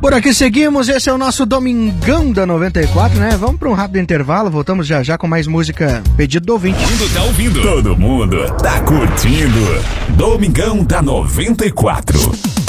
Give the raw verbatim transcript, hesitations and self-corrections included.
Por aqui seguimos, esse é o nosso Domingão da noventa e quatro, né? Vamos para um rápido intervalo, voltamos já já com mais música pedido do ouvinte. Todo mundo tá ouvindo. Todo mundo tá curtindo. Domingão da noventa e quatro.